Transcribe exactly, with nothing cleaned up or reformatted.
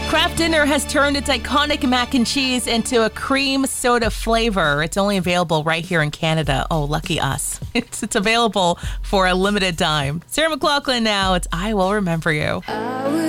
Kraft Dinner has turned its iconic mac and cheese into a cream soda flavor. It's only available right here in Canada. Oh, lucky us. It's, it's available for a limited time. Sarah McLachlan now. It's I Will Remember You.